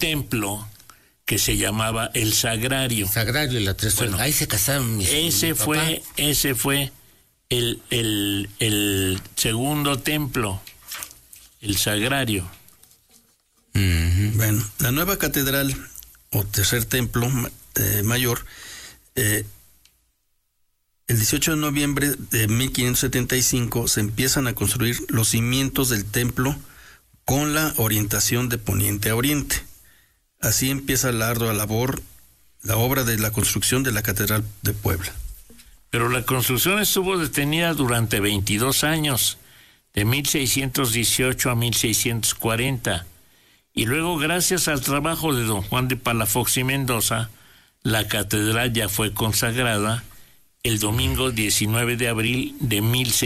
templo que se llamaba el Sagrario. Sagrario, la tres. Bueno, ahí se casaron ese fue el segundo templo, el Sagrario. Bueno, la nueva catedral o tercer templo mayor, el 18 de noviembre de 1575 se empiezan a construir los cimientos del templo con la orientación de poniente a oriente. Así empieza la ardua labor, la obra de la construcción de la Catedral de Puebla. Pero la construcción estuvo detenida durante 22 años, de 1618 a 1640. Y luego, gracias al trabajo de don Juan de Palafox y Mendoza, la catedral ya fue consagrada el domingo 19 de abril de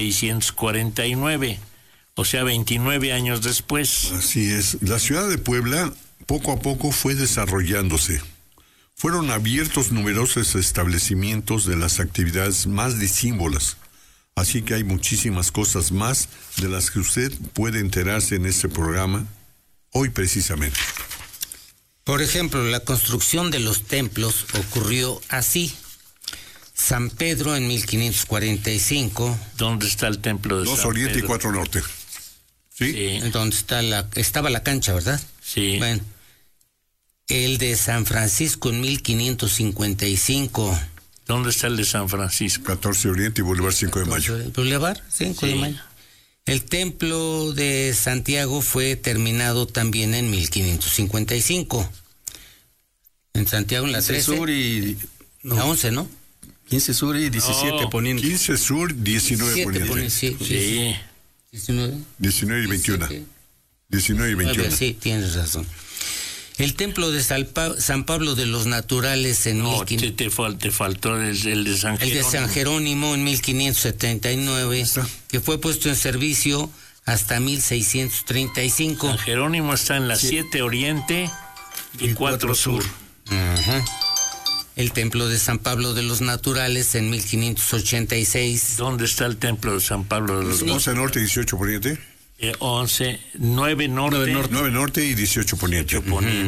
1649, o sea, 29 años después. Así es. La ciudad de Puebla poco a poco fue desarrollándose. Fueron abiertos numerosos establecimientos de las actividades más disímbolas. Así que hay muchísimas cosas más de las que usted puede enterarse en este programa hoy precisamente. Por ejemplo, la construcción de los templos ocurrió así. San Pedro en 1545. ¿Dónde está el templo de San Pedro? 2 Oriente y 4 Norte. ¿Sí? Donde estaba la cancha, ¿verdad? Sí. Bueno, el de San Francisco en 1555. ¿Dónde está el de San Francisco? 14 Oriente y Boulevard 5 de Mayo. Boulevard 5 de Mayo. El templo de Santiago fue terminado también en 1555. En Santiago, en la 13. Sur y... No. La 11, ¿no? 15 sur y 17 poniente. 15 sur, 19 poniente. Sí. 19 y 21. 19 y 21. Sí, tienes razón. El templo de San Pablo de los Naturales en... No, te faltó el de San Jerónimo. El de San Jerónimo en 1579, que fue puesto en servicio hasta 1635. San Jerónimo está en la 7 Oriente y 4 Sur. Ajá. El templo de San Pablo de los Naturales en 1586. ¿Dónde está el templo de San Pablo de los Naturales? 11 Norte y 18 Poniente. 9 Norte y 18 Poniente.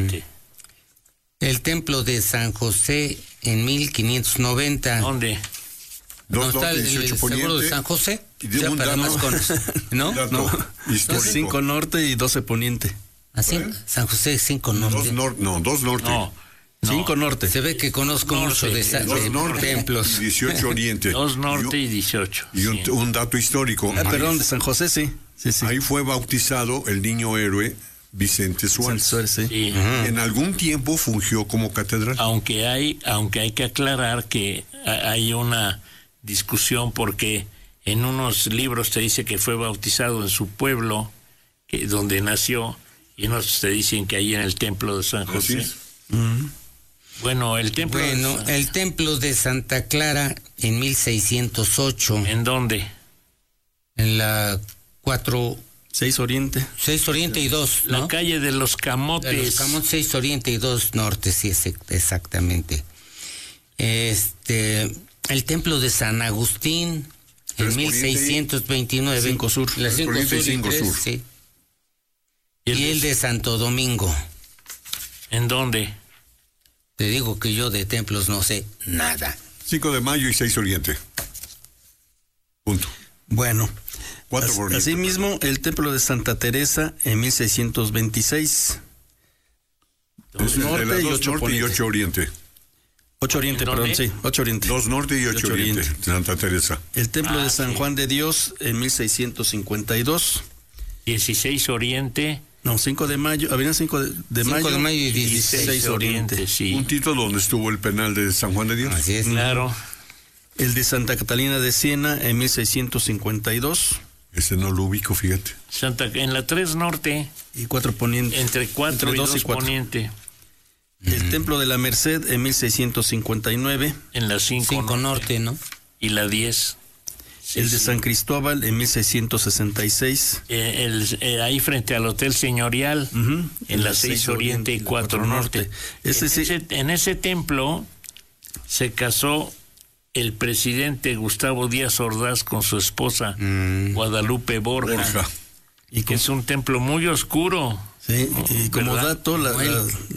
El templo de San José en 1590. ¿Dónde? 2 Norte y 18 Poniente. ¿Seguro de San José? Y de un dato, ¿No? Histórico. 5 Norte y 12 Poniente. ¿Así? San José 5 Norte. 2 Norte. No. 5 Norte. Se ve que conozco mucho de templos. Y 18 Oriente. 2 Norte y 18. Y un dato histórico. Perdón, de San José, sí. Ahí fue bautizado el niño héroe Vicente Suárez. Sí. En algún tiempo fungió como catedral. Aunque hay que aclarar que hay una discusión porque en unos libros te dice que fue bautizado en su pueblo, donde nació, y en otros te dicen que ahí en el templo de San José. Bueno, el templo de Santa Clara en 1608. ¿En dónde? En la 6 Oriente. 6 Oriente y 2, ¿no? La calle de los Camotes. De los Camotes, 6 Oriente y 2 Norte, sí, exactamente. El templo de San Agustín en 1629. 5 Sur. La 5 Sur y 5 3, Sur. sí. Y el de Santo Domingo. ¿En dónde? Te digo que yo de templos no sé nada. 5 de Mayo y 6 Oriente. Punto. Bueno. 4 por Oriente. Asimismo, el templo de Santa Teresa en 1626. 2 Norte y 8 Norte y 8 Oriente. 8 Oriente, perdón, sí. 8 Oriente. 2 Norte y 8 Oriente. Santa Teresa. El templo de San Juan de Dios en 1652. 16 Oriente. No, 5 de mayo, había 5 de mayo. 5 de mayo y 16 Oriente, sí. Un título donde estuvo el penal de San Juan de Dios. Así es. Claro. El de Santa Catalina de Siena en 1652. Ese no lo ubico, fíjate. En la 3 Norte. Y 4 Poniente. Entre 4 y 2 Poniente. El Templo de la Merced en 1659. En la 5 Norte, ¿no? Y la 10. El de San Cristóbal en 1666. Ahí frente al Hotel Señorial, en la 6 Oriente y 4 Norte. En ese templo se casó el presidente Gustavo Díaz Ordaz con su esposa Guadalupe Borja. Y que es un templo muy oscuro. Sí, y como dato,